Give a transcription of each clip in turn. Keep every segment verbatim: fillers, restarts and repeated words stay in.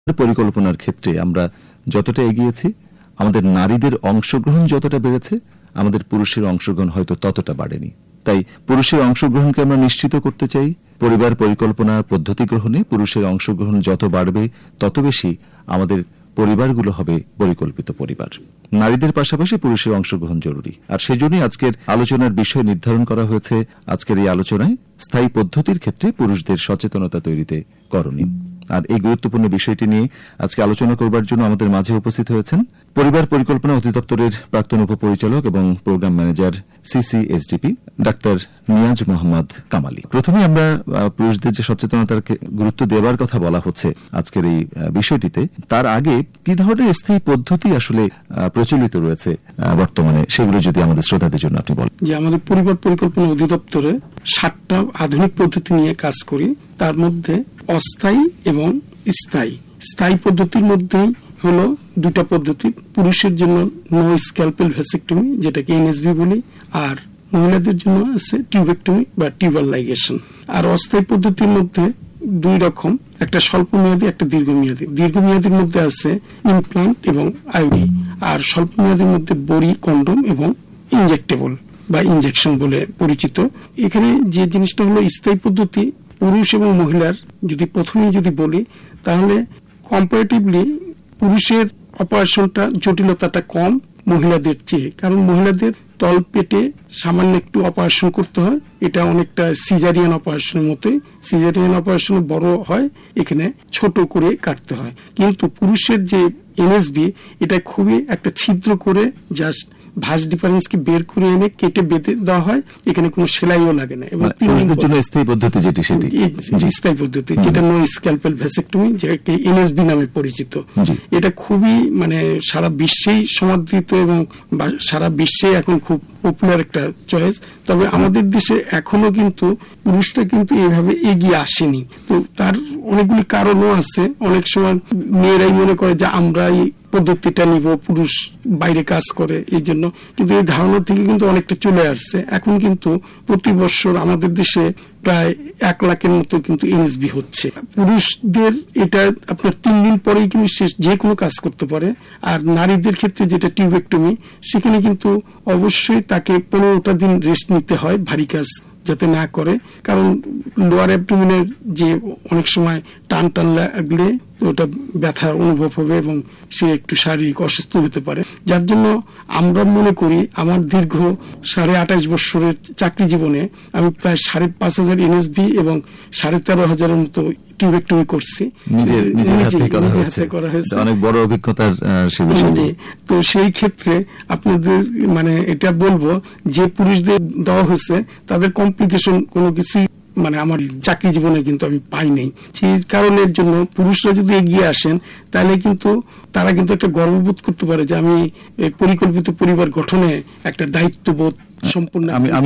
পরিকল্পনার ক্ষেত্রে আমরা যতটা এগিয়েছি, আমাদের নারীদের অংশগ্রহণ যতটা বেড়েছে, আমাদের পুরুষের অংশগ্রহণ হয়তো ততটা বাড়েনি। তাই পুরুষের অংশগ্রহণকে আমরা নিশ্চিত করতে চাই। পরিবার পরিকল্পনা পদ্ধতি গ্রহণে পুরুষের অংশগ্রহণ যত বাড়বে তত বেশি আমাদের পরিবারগুলো হবে পরিকল্পিত পরিবার। নারীদের পাশাপাশি পুরুষের অংশগ্রহণ জরুরি, আর সেজন্যই আজকের আলোচনার বিষয় নির্ধারণ করা হয়েছে আজকের এই আলোচনায় স্থায়ী পদ্ধতির ক্ষেত্রে পুরুষদের সচেতনতা তৈরিতে করণীয়। আর এই গুরুত্বপূর্ণ বিষয়টি নিয়ে আজকে আলোচনা করবার জন্য আমাদের মাঝে উপস্থিত হয়েছেন পরিবার পরিকল্পনা অধিদপ্তরের প্রাক্তন উপপরিচালক এবং programme manager সিসিএসডিপি doctor Niaz Mohammad কামালী। প্রথমে আমরা পুরুষদের যে সচেতনতার গুরুত্ব দেওয়ার কথা বলা হচ্ছে আজকের এই বিষয়টিতে, তার আগে কি ধরনের স্থায়ী পদ্ধতি আসলে প্রচলিত রয়েছে বর্তমানে, সেগুলো যদি আমাদের শ্রোতাদের জন্য আপনি বলেন। যে আমাদের পরিবার পরিকল্পনা অধিদপ্তরে সাতটা আধুনিক পদ্ধতি নিয়ে কাজ করি। তার মধ্যে অস্থায়ী এবং স্থায়ী। স্থায়ী পদ্ধতির মধ্যেই হলো দুটা পদ্ধতি। পুরুষের জন্য নো স্ক্যালপেল ভ্যাসেক্টমি, যেটাকে এনএসভি বলি, আর মহিলাদের জন্য আছে টিউবেক্টমি বা টিউবাল লাইগেশন। আর অস্থায়ী পদ্ধতির মধ্যে দুই রকম, একটা স্বল্প মেয়াদী, একটা দীর্ঘমেয়াদী। দীর্ঘমেয়াদীর মধ্যে আছে ইমপ্লান্ট এবং আইউডি, আর স্বল্প মেয়াদীর মধ্যে বড়ি, কন্ডম এবং ইনজেক্টেবল বা ইনজেকশন বলে পরিচিত। এখানে যে জিনিসটা হলো স্থায়ী পদ্ধতি, পুরুষ এবং মহিলার যদি প্রথমে যদি বলি, তাহলে কম্পারেটিভলি পুরুষের অপারেশনটা জটিলতাটা কম মহিলাদের চেয়ে। কারণ মহিলাদের তল পেটে সামান্য একটু অপারেশন করতে হয়, এটা অনেকটা সিজারিয়ান অপারেশনের মতোই। সিজারিয়ান অপারেশন বড় হয়, এখানে ছোট করে কাটতে হয়। কিন্তু পুরুষের যে এনএসবি, এটা খুবই একটা ছিদ্র করে জাস্ট ভাঁজ ডিফারেন্সকে বের করে এনে কেটে বেঁধে দেওয়া হয়, এখানে কোনো সেলাইও লাগে না। এবং স্থায়ী পদ্ধতি যেটি সেটি স্থায়ী পদ্ধতি, যেটা নো স্ক্যালপেল ভ্যাসেক্টমি, যেটা এনএসবি নামে পরিচিত। এটা খুবই মানে সারা বিশ্বেই সমাদৃত এবং সারা বিশ্বে এখন খুব পপুলার একটা চয়েস। তবে আমাদের দেশে এখনো কিন্তু পুরুষটা কিন্তু এভাবে এগিয়ে আসেনি। তো তার অনেকগুলি কারণও আছে। অনেক সময় মেয়েরাই মনে করে যে আমরা এই পদ্ধতিটা নিব, পুরুষ বাইরে কাজ করে এই জন্য, কিন্তু এই ধারণা থেকে কিন্তু অনেকটা চলে আসছে। এখন কিন্তু প্রতি বছর আমাদের দেশে প্রায় এক লাখের মতো কিন্তু এনএসবি হচ্ছে। পুরুষদের এটা আপনার তিন দিন পরেই কিন্তু সে যে কোনো কাজ করতে পারে। আর নারীদের ক্ষেত্রে যেটা টিউবেক্টমি, সেখানে কিন্তু অবশ্যই তাকে পনেরোটা দিন রেস্ট নিতে হয় ভারী কাজ যাতে না করে। কারণ লোয়ার অ্যাবডোমেনের যে অনেক সময় টান টান লাগলে ওটা ব্যথার অনুভব হবে এবং সে একটু শারীরিক অসুস্থ হতে পারে। যার জন্য আমরা মনে করি আমার দীর্ঘ সাড়ে আঠাশ বছরের চাকরি জীবনে আমি প্রায় সাড়ে পাঁচ হাজার এনএসবি এবং সাড়ে তেরো হাজারের মতো টিউবেক্টমি করছি। অনেক বড় অভিজ্ঞতার। তো সেই ক্ষেত্রে আপনাদের মানে এটা বলবো যে পুরুষদের দেওয়া হয়েছে তাদের কমপ্লিকেশন কোনো কিছু মানে আমার চাকরি জীবনে কিন্তু আমি পাই নাই। সেই কারণের জন্য পুরুষরা যদি এগিয়ে আসেন, তাহলে কিন্তু তারা কিন্তু একটা গর্ববোধ করতে পারে যে আমি পরিকল্পিত পরিবার গঠনে একটা দায়িত্ববোধ সম্পূর্ণ আমি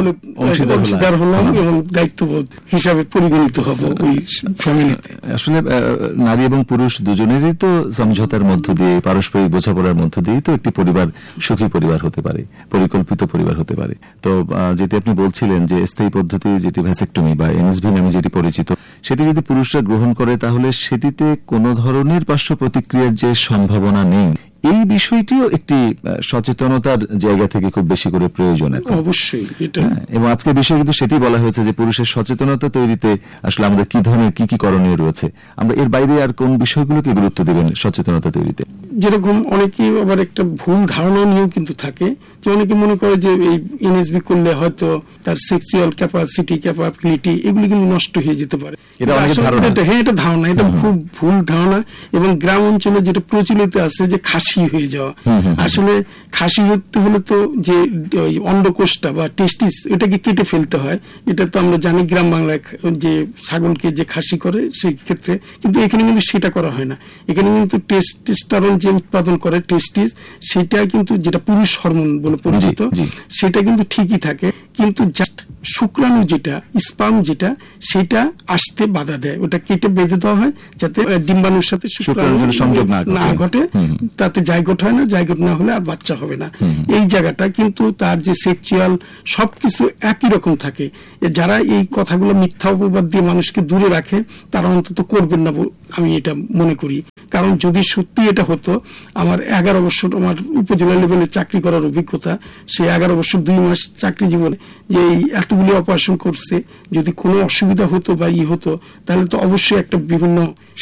অংশীদার হলাম এবং দায়িত্ববোধ হিসাবে পরিগণিত হব ওই ফ্যামিলিতে। আসলে নারী এবং পুরুষ দুজনেরই তো সমঝোতার মধ্য দিয়ে, পারস্পরিক বোঝাপড়ার মধ্য দিয়ে তো একটি পরিবার সুখী পরিবার হতে পারে, পরিকল্পিত পরিবার হতে পারে। তো যেটি আপনি বলছিলেন যে স্থায়ী পদ্ধতি, যেটি ভ্যাসেক্টমি বা এনএসভি নামে যেটি পরিচিত, সেটি যদি পুরুষরা গ্রহণ করে তাহলে সেটিতে কোনো ধরনের পার্শ্ব প্রতিক্রিয়ার যে সম্ভাবনা নেই, এই বিষয়টিও একটি সচেতনতার জায়গা থেকে খুব বেশি করে প্রয়োজন। অবশ্যই এটা, এবং আজকের বিষয়ে কিন্তু সেটি বলা হয়েছে যে পুরুষের সচেতনতা তৈরিতে আসলে আমাদের কি ধরনের কি কি করণীয় রয়েছে। আমরা এর বাইরে আর কোন বিষয়গুলোকে গুরুত্ব দেবেন সচেতনতা তৈরিতে? যেরকম অনেকে আবার একটা ভুল ধারণা নিয়েও কিন্তু থাকে, যে অনেকে মনে করে যে এই এনএসবি করলে হয়তো তার সেক্সুয়াল ক্যাপাসিটি ক্যাপাবিলিটি এগুলি কিন্তু নষ্ট হয়ে যেতে পারে। হ্যাঁ, এটা ধারণা, এটা খুব ভুল ধারণা। এবং গ্রাম অঞ্চলে যেটা প্রচলিত আছে যে খাসি হয়ে যাওয়া, আসলে খাসি হতে হলে তো যে অন্ডকোষটা বা টেস্টিস ওটাকে কেটে ফেলতে হয়। এটা তো আমরা জানি গ্রাম বাংলায় যে ছাগলকে যে খাসি করে সেই ক্ষেত্রে, কিন্তু এখানে কিন্তু সেটা করা হয় না। এখানে কিন্তু টেস্টোস্টেরন যে উৎপাদন করে টেস্টিস, সেটা কিন্তু যেটা পুরুষ হরমোন বলে পরিচিত, সেটা কিন্তু ঠিকই থাকে, কিন্তু জাস্ট শুক্রাণু যেটা স্পার্ম যেটা সেটা আসতে বাধা দেয়। ওটা কেটে বেঁধে দেওয়া হয় যাতে ডিম্বাণুর সাথে শুক্রাণু সংযোগ না ঘটে, তাতে জাইগোট হয় না, জাইগোট না হলে আর বাচ্চা হবে না। এই জায়গাটা কিন্তু তার যে সেক্সুয়াল সবকিছু একই রকম থাকে। যারা এই কথাগুলো মিথ্যা অপবাদ দিয়ে মানুষকে দূরে রাখে তারা অন্তত করবেন না আমি এটা মনে করি। কারণ যদি সত্যি এটা হতো, আমার এগারো বছর আমার উপজেলা লেভেলে চাকরি করার অভিজ্ঞতা, সেই এগারো বছর দুই মাস চাকরি জীবনে যে এই এতগুলি অপারেশন করছে, যদি কোনো অসুবিধা হতো বা ই হতো, তাহলে তো অবশ্যই একটা বিভিন্ন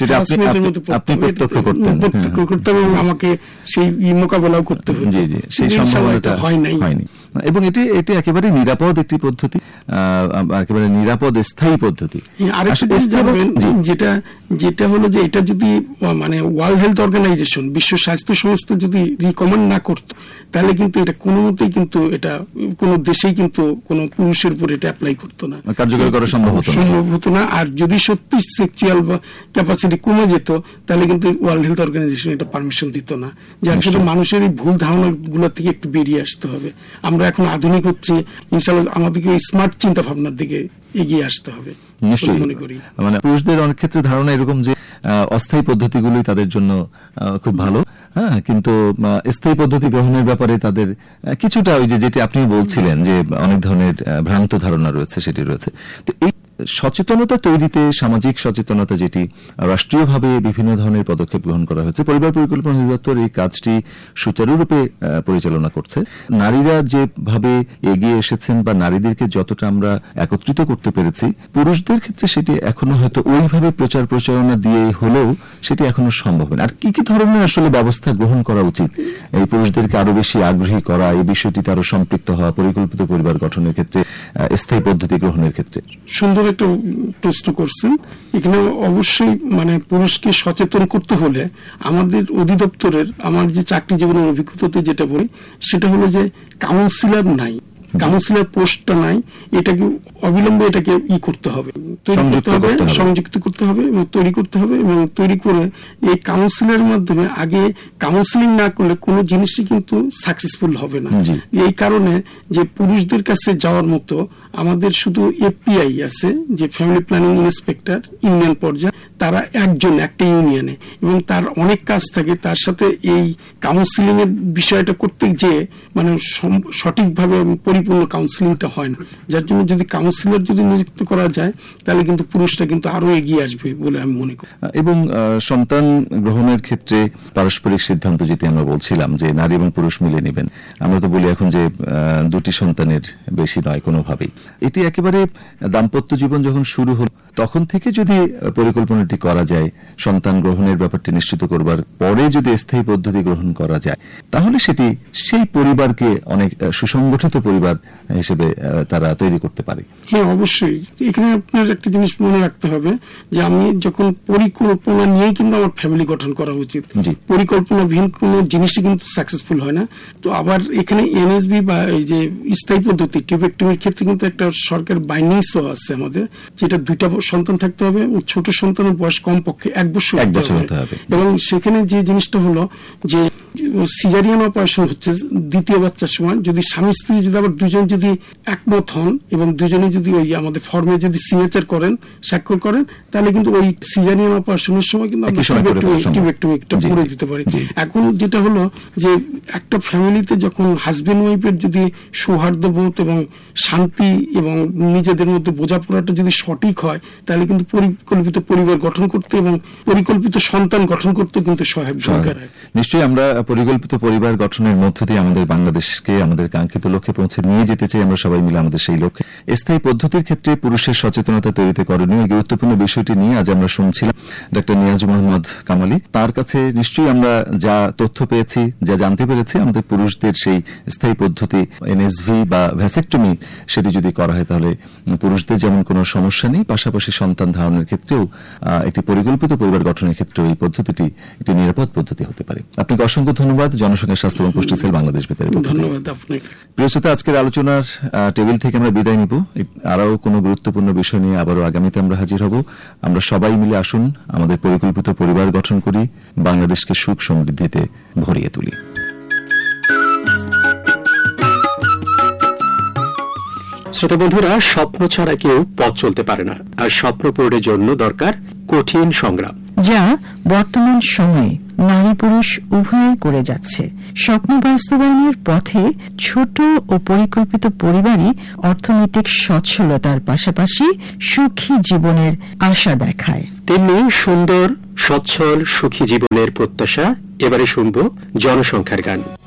প্রত্যক্ষ করতে হবে এবং আমাকে সেই মোকাবেলাও করতে হতো। সেই সম্ভাবনাটা হয়নি এবং এটি এটি একেবারে নিরাপদ একটি পদ্ধতি, একেবারে নিরাপদ স্থায়ী পদ্ধতি। আরেকটা জানবেন যেটা যেটা হলো যে এটা যদি মানে ওয়ার্ল্ড হেলথ অর্গানাইজেশন, বিশ্ব স্বাস্থ্য সংস্থা যদি রিকমেন্ড না করতো, তাহলে কিন্তু এটা কোনো মতেই কিন্তু এটা কোনো দেশেই কিন্তু কোনো পুরুষের উপর এটা অ্যাপ্লাই করতো না, কার্যকর করা সম্ভব হতো সম্ভব হতো না। আর যদি সত্যি সেক্সুয়াল ক্যাপাসিটি কমে যেত, তাহলে কিন্তু ওয়ার্ল্ড হেলথ অর্গানাইজেশন এটা পারমিশন দিত না। যার জন্য মানুষের এই ভুল ধারণা গুলো থেকে একটু বেরিয়ে আসতে হবে। আমরা এখন আধুনিক হচ্ছে, ইনশাআল্লাহ আমাদেরকে স্মার্ট চিন্তা ভাবনার দিকে এগিয়ে আসতে হবে। নিশ্চয়ই মনে করি মানে পুরুষদের অনেক ক্ষেত্রে ধারণা এরকম যে অস্থায়ী পদ্ধতিগুলোই তাদের জন্য খুব ভালো, হ্যাঁ, কিন্তু স্থায়ী পদ্ধতি গ্রহণের ব্যাপারে তাদের কিছুটা ওই যে যেটি আপনি বলছিলেন যে অনেক ধরনের ভ্রান্ত ধারণা রয়েছে, সেটি রয়েছে। তো এই সচেতনতা তৈরিতে, সামাজিক সচেতনতা যেটি রাষ্ট্রীয়ভাবে বিভিন্ন ধরনের পদক্ষেপ গ্রহণ করা হয়েছে, পরিবার পরিকল্পনা অধিদপ্তর এই কাজটি সুচারুরূপে পরিচালনা করছে। নারীরা যেভাবে এগিয়ে এসেছেন বা নারীদেরকে যতটা আমরা একত্রিত করতে পেরেছি, পুরুষদের ক্ষেত্রে সেটি এখনো হয়তো ওইভাবে প্রচার প্রচারণা দিয়ে হলেও সেটি এখনো সম্ভব না। আর কি কি ধরনের আসলে ব্যবস্থা গ্রহণ করা উচিত এই পুরুষদেরকে আরো বেশি আগ্রহী করা, এই বিষয়টিতে আরো সম্পৃক্ত হওয়া, পরিকল্পিত পরিবার গঠনের ক্ষেত্রে, স্থায়ী পদ্ধতি গ্রহণের ক্ষেত্রে? সুন্দর একটা প্রশ্ন করছেন। এখানে অবশ্যই মানে পুরুষকে সচেতন করতে হলে আমাদের অধিদপ্তরের, আমার যে চাকরি জীবনের অভিজ্ঞতাতে যেটা বলি সেটা হলো যে কাউন্সিলর নাই, কাউন্সিলর পোস্টটা নাই, এটাকে অবিলম্বে এটাকে ই করতে হবে, তৈরি করতে হবে, সংযুক্ত করতে হবে এবং তৈরি করতে হবে। এবং তৈরি করে এই কাউন্সিলের মাধ্যমে, আগে কাউন্সিলিং না করলে কোনো জিনিসই কিন্তু সাকসেসফুল হবে না। এই কারণে যে পুরুষদের কাছে যাওয়ার মতো আমাদের শুধু এফপিআই আছে, যে ফ্যামিলি প্ল্যানিং ইন্সপেক্টর ইউনিয়ন পর্যায়ে, তারা একজন একটা ইউনিয়নে, এবং তার অনেক কাজ থাকে। তার সাথে এই কাউন্সিলিং এর বিষয়টা করতে যে মানে সঠিকভাবে পরিপূর্ণ কাউন্সিলিংটা হয় না। যার জন্য যদি কাউন্সিলর যদি নিযুক্ত করা যায়, তাহলে কিন্তু পুরুষটা কিন্তু আরো এগিয়ে আসবে বলে আমি মনে করি। এবং সন্তান গ্রহণের ক্ষেত্রে পারস্পরিক সিদ্ধান্ত, যেটি আমরা বলছিলাম যে নারী এবং পুরুষ মিলে নেবেন, আমরা তো বলি এখন যে দুটি সন্তানের বেশি নয় কোনোভাবেই। এটি একেবারে দাম্পত্য জীবন যখন শুরু হল তখন থেকে যদি পরিকল্পনাটি করা যায়, সন্তান গ্রহণের ব্যাপারটি নিশ্চিত করবার পরে যদি স্থায়ী পদ্ধতি গ্রহণ করা যায়, তাহলে সেটি সেই পরিবারকে অনেক সুসংগঠিত পরিবার হিসেবে তারা তৈরি করতে পারে। হ্যাঁ, অবশ্যই। এখানে আপনার একটা জিনিস মনে রাখতে হবে যে আমি যখন পরিকল্পনা নিয়েই কিন্তু আমার ফ্যামিলি গঠন করা উচিত। পরিকল্পনাবিহীন কোন জিনিসই কিন্তু সাকসেসফুল হয় না। তো আবার এখানে এনএসবি বা এই যে স্থায়ী পদ্ধতি টিউবেক্টমির ক্ষেত্রে কিন্তু একটা সরকার বাইন্ডিংসও আছে আমাদের, যেটা দুইটা সন্তান থাকতে হবে, ছোট সন্তানের বয়স কমপক্ষে এক বছর হতে হবে। এবং সেখানে যে জিনিসটা হলো যে সিজারিয়ান অপারেশন হচ্ছে দ্বিতীয় বাচ্চার সময়, যদি স্বামী স্ত্রী যদি আবার দুজন যদি একমত হন এবং দুজনে যদি ওই আমাদের ফর্মে যদি সিগনেচার করেন, স্বাক্ষর করেন, তাহলে কিন্তু ওই সিজারিয়ান অপারেশনের সময় কিন্তু আমরা টিউবেক্টমিটা করে দিতে পারি। এখন যেটা হলো যে একটা ফ্যামিলিতে যখন হাজবেন্ড ওয়াইফের যদি সৌহার্দ্যবোধ এবং শান্তি এবং নিজেদের মধ্যে বোঝাপড়াটা যদি সঠিক হয়, তাহলে কিন্তু পরিকল্পিত পরিবার গঠন করতে এবং পরিকল্পিত সন্তান গঠন করতে কিন্তু সহায়ক ভূমিকা রাখে। নিশ্চয়ই আমরা পরিকল্পিত পরিবার গঠনের মধ্য দিয়ে আমাদের বাংলাদেশকে আমাদের কাঙ্ক্ষিত লক্ষ্যে পৌঁছে নিয়ে যেতে চাই আমরা সবাই মিলে আমাদের সেই লক্ষ্যে। স্থায়ী পদ্ধতির ক্ষেত্রে পুরুষের সচেতনতা তৈরিতে করণীয় এই গুরুত্বপূর্ণ বিষয়টি নিয়ে আজ আমরা শুনছিলাম ডক্টর নিয়াজ মোহাম্মদ কামালি। তার কাছে নিশ্চয়ই আমরা যা তথ্য পেয়েছি, যা জানতে পেরেছি, আমাদের পুরুষদের সেই স্থায়ী পদ্ধতি এনএসভি বা ভ্যাসেক্টমি সেটি যদি করা হয়, তাহলে পুরুষদের যেমন কোনো সমস্যা নেই, পাশাপাশি সন্তান ধারণের ক্ষেত্রেও একটি পরিকল্পিত পরিবার গঠনের ক্ষেত্রে এই পদ্ধতিটি একটি নিরাপদ পদ্ধতি হতে পারে। আপনাকে অসংখ্য ধন্যবাদ জনসংখ্যা স্বাস্থ্য এবং পুষ্টি সেল বাংলাদেশ বেতারে। ধন্যবাদ আপনাকে। প্রিয় শ্রোতা, আজকের আলোচনার টেবিল থেকে আমরা বিদায় নিব। আরও কোনো গুরুত্বপূর্ণ বিষয় নিয়ে আবারও আগামীতে আমরা হাজির হব। আমরা সবাই মিলে আসুন আমাদের পরিকল্পিত পরিবার গঠন করি, বাংলাদেশকে সুখ সমৃদ্ধিতে ভরিয়ে তুলি। শ্রোতা বন্ধুরা, স্বপ্ন ছাড়া কেউ পথ চলতে পারে না, আর স্বপ্ন পূরণের জন্য দরকার কঠিন সংগ্রাম, যা বর্তমান সময়ে নারী পুরুষ উভয়ে করে যাচ্ছে। স্বপ্ন বাস্তবায়নের পথে ছোট ও পরিকল্পিত পরিবারই অর্থনৈতিক সচ্ছলতার পাশাপাশি সুখী জীবনের আশা দেখায়। তেমনি সুন্দর সচ্ছল সুখী জীবনের প্রত্যাশা। এবারে শুনব জনসংখ্যার গান।